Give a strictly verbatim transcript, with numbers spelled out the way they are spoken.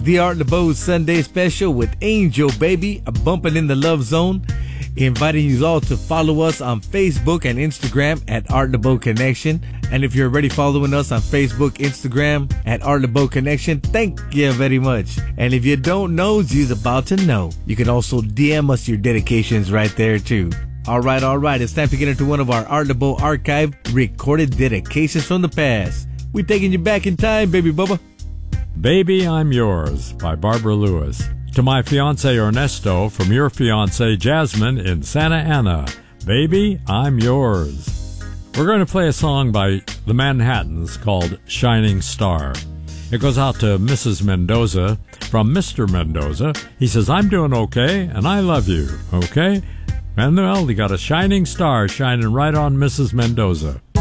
the Art LeBeau Sunday special with Angel Baby, a bumpin' in the love zone. Inviting you all to follow us on Facebook and Instagram at Art LeBeau Connection. And if you're already following us on Facebook, Instagram at Art LeBeau Connection, thank you very much. And if you don't know, you's about to know. You can also D M us your dedications right there too. All right, all right. It's time to get into one of our Art LeBeau archive recorded dedications from the past. We're taking you back in time, baby Bubba. Baby, I'm Yours by Barbara Lewis. To my fiancé Ernesto from your fiancée Jasmine in Santa Ana. Baby, I'm Yours. We're going to play a song by the Manhattans called Shining Star. It goes out to Missus Mendoza from Mister Mendoza. He says, I'm doing okay and I love you, okay? And well, they got a shining star shining right on Missus Mendoza.